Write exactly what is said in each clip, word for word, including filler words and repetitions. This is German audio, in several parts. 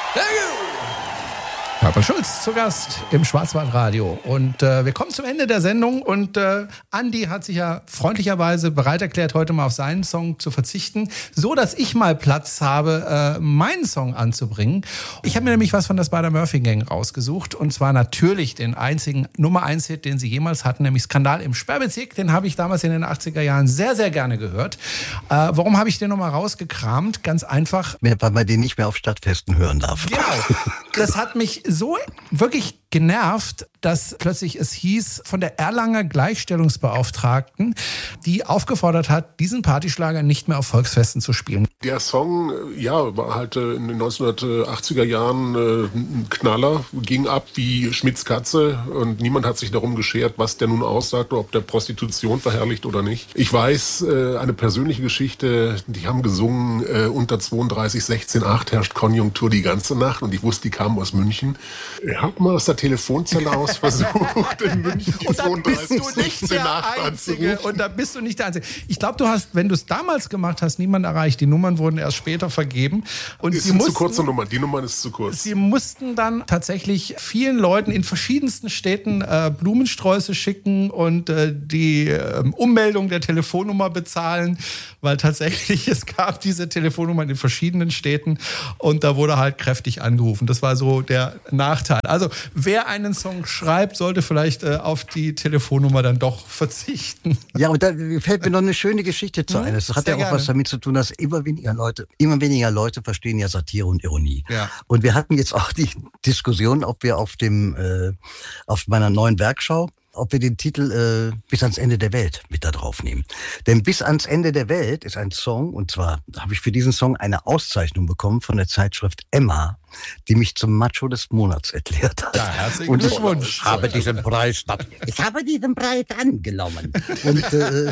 Purple Schulz zu Gast im Schwarzwaldradio. Und äh, wir kommen zum Ende der Sendung und äh, Andi hat sich ja freundlicherweise bereit erklärt, heute mal auf seinen Song zu verzichten, so dass ich mal Platz habe, äh, meinen Song anzubringen. Ich habe mir nämlich was von der Spider-Murphy-Gang rausgesucht und zwar natürlich den einzigen Nummer eins Hit, den sie jemals hatten, nämlich Skandal im Sperrbezirk. Den habe ich damals in den achtziger Jahren sehr, sehr gerne gehört. Äh, warum habe ich den nochmal rausgekramt? Ganz einfach. Weil man den nicht mehr auf Stadtfesten hören darf. Genau. Das hat mich so wirklich genervt, dass plötzlich es hieß von der Erlanger Gleichstellungsbeauftragten, die aufgefordert hat, diesen Partyschlager nicht mehr auf Volksfesten zu spielen. Der Song, ja, war halt in den neunzehnhundertachtziger Jahren ein Knaller, ging ab wie Schmitz Katze und niemand hat sich darum geschert, was der nun aussagt, ob der Prostitution verherrlicht oder nicht. Ich weiß, eine persönliche Geschichte, die haben gesungen, unter zweiunddreißig sechzehn acht herrscht Konjunktur die ganze Nacht und ich wusste, die kamen aus München. Ich hab mal aus der Telefonzelle aus versucht, in München die zweiunddreißig sechzehn acht anzurufen. Und da bist du nicht der Einzige. Ich glaube, du hast, wenn du es damals gemacht hast, niemanden erreicht. Die Nummern wurden erst später vergeben. Und es sie sind mussten, zu kurze Nummern. Die Nummer ist zu kurz. Sie mussten dann tatsächlich vielen Leuten in verschiedensten Städten äh, Blumensträuße schicken und äh, die äh, Ummeldung der Telefonnummer bezahlen, weil tatsächlich es gab diese Telefonnummern in verschiedenen Städten und da wurde halt kräftig angerufen. Das war so der Nachteil. Also wer einen Song schreibt, sollte vielleicht äh, auf die Telefonnummer dann doch verzichten. Ja, und da fällt mir noch eine schöne Geschichte zu ein. Das hat ja auch gerne. was damit zu tun, dass immer weniger Leute, immer weniger Leute verstehen ja Satire und Ironie. Ja. Und wir hatten jetzt auch die Diskussion, ob wir auf dem, äh, auf meiner neuen Werkschau, ob wir den Titel äh, Bis ans Ende der Welt mit da drauf nehmen. Denn Bis ans Ende der Welt ist ein Song, und zwar habe ich für diesen Song eine Auszeichnung bekommen von der Zeitschrift Emma, die mich zum Macho des Monats erklärt hat. Ja, herzlichen und Glückwunsch. Ich habe diesen Preis, ich habe diesen Preis angenommen. Und äh,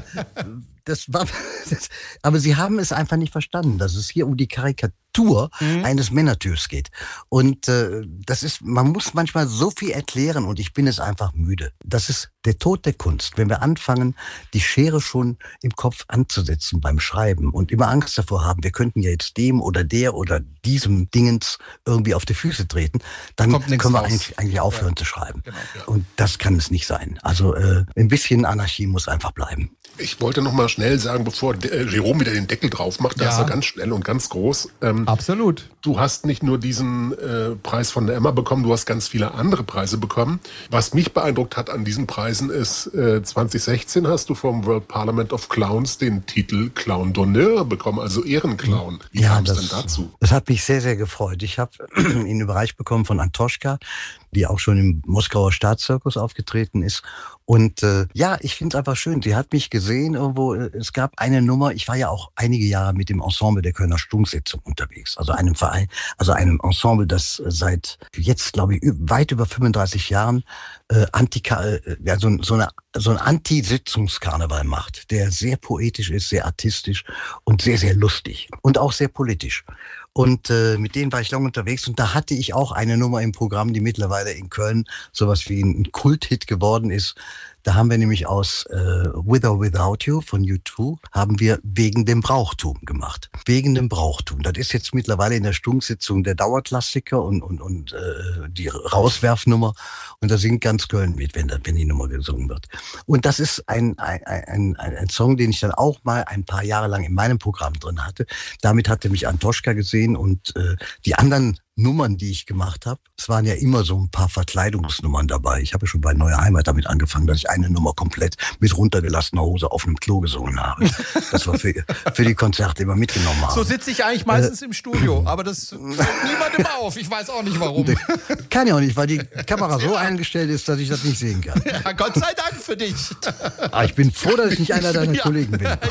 das war, das, aber sie haben es einfach nicht verstanden, dass es hier um die Karikatur mhm. eines Männertyps geht. Und äh, das ist, man muss manchmal so viel erklären und ich bin es einfach müde. Das ist der Tod der Kunst. Wenn wir anfangen, die Schere schon im Kopf anzusetzen beim Schreiben und immer Angst davor haben, wir könnten ja jetzt dem oder der oder diesem Dingens irgendwie auf die Füße treten, dann können wir eigentlich, eigentlich aufhören ja. zu schreiben. Genau, ja. Und das kann es nicht sein. Also äh, ein bisschen Anarchie muss einfach bleiben. Ich wollte noch mal schnell sagen, bevor äh, Jerome wieder den Deckel drauf macht, da ja. ist er ganz schnell und ganz groß. Ähm, Absolut. Du hast nicht nur diesen äh, Preis von der Emma bekommen, du hast ganz viele andere Preise bekommen. Was mich beeindruckt hat an diesen Preisen ist, äh, zwanzig sechzehn hast du vom World Parliament of Clowns den Titel Clown d'Honneur bekommen, also Ehrenclown. Wie ja, kam es das, denn dazu? Das hat mich sehr, sehr gefreut. Ich habe ihn überreicht bekommen von Antoschka, die auch schon im Moskauer Staatszirkus aufgetreten ist. Und äh, ja, ich finde es einfach schön. Sie hat mich gesehen irgendwo. Es gab eine Nummer. Ich war ja auch einige Jahre mit dem Ensemble der Kölner Stunksitzung unterwegs. Also einem Verein, also einem Ensemble, das seit jetzt, glaube ich, weit über fünfunddreißig Jahren äh, Antika, äh, ja, so, so, eine, so ein Anti-Sitzungskarneval macht, der sehr poetisch ist, sehr artistisch und sehr, sehr lustig und auch sehr politisch. Und äh, mit denen war ich lange unterwegs und da hatte ich auch eine Nummer im Programm, die mittlerweile in Köln sowas wie ein Kulthit geworden ist. Da haben wir nämlich aus äh, With or Without You von U zwei haben wir Wegen dem Brauchtum gemacht. Wegen dem Brauchtum. Das ist jetzt mittlerweile in der Stunksitzung der Dauerklassiker und, und, und äh, die Rauswerfnummer. Und da singt ganz Köln mit, wenn, wenn die Nummer gesungen wird. Und das ist ein, ein, ein, ein, ein Song, den ich dann auch mal ein paar Jahre lang in meinem Programm drin hatte. Damit hatte mich Antoschka gesehen und äh, die anderen Nummern, die ich gemacht habe, es waren ja immer so ein paar Verkleidungsnummern dabei. Ich habe ja schon bei Neue Heimat damit angefangen, dass ich eine Nummer komplett mit runtergelassener Hose auf einem Klo gesungen habe. Das war für, für die Konzerte immer mitgenommen habe. So sitze ich eigentlich meistens äh, im Studio, aber das fällt niemandem auf. Ich weiß auch nicht warum. Kann ja auch nicht, weil die Kamera so eingestellt ist, dass ich das nicht sehen kann. Ja, Gott sei Dank für dich. Aber ich bin froh, dass ich nicht einer deiner ja. Kollegen bin. Ja.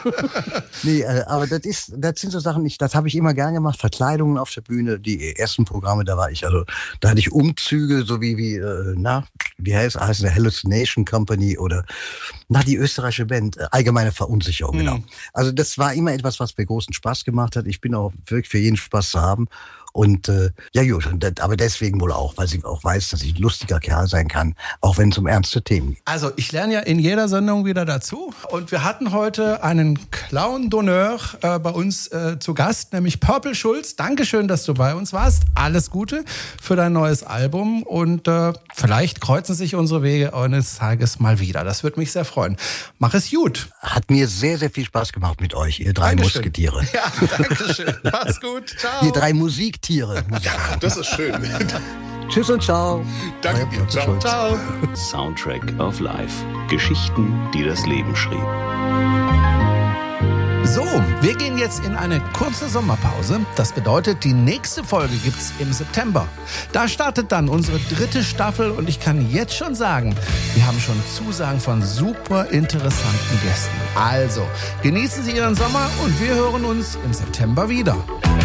Nee, äh, aber das ist, das sind so Sachen, ich, das habe ich immer gern gemacht. Verkleidungen auf der Bühne, die ersten Programme, da war ich, also da hatte ich Umzüge, so wie, wie äh, na, wie heißt, heißt eine Hallucination Company oder na, die österreichische Band, äh, Allgemeine Verunsicherung, mhm. genau. Also das war immer etwas, was mir großen Spaß gemacht hat. Ich bin auch wirklich für jeden Spaß zu haben. Und äh, ja gut, und das, aber deswegen wohl auch, weil sie auch weiß, dass ich ein lustiger Kerl sein kann, auch wenn es um ernste Themen geht. Also ich lerne ja in jeder Sendung wieder dazu. Und wir hatten heute einen Clown d'honneur äh, bei uns äh, zu Gast, nämlich Purple Schulz. Dankeschön, dass du bei uns warst. Alles Gute für dein neues Album. Und äh, vielleicht kreuzen sich unsere Wege eines Tages mal wieder. Das würde mich sehr freuen. Mach es gut. Hat mir sehr, sehr viel Spaß gemacht mit euch, ihr drei Dankeschön. Musketiere. Ja, danke schön. Mach's gut. Ciao. Ihr drei Musiktiere. Ja, das ist schön. Tschüss und ciao. Danke dir. Ciao. Ciao. Soundtrack of Life. Geschichten, die das Leben schrieb. So, wir gehen jetzt in eine kurze Sommerpause. Das bedeutet, die nächste Folge gibt's im September. Da startet dann unsere dritte Staffel und ich kann jetzt schon sagen, wir haben schon Zusagen von super interessanten Gästen. Also, genießen Sie Ihren Sommer und wir hören uns im September wieder.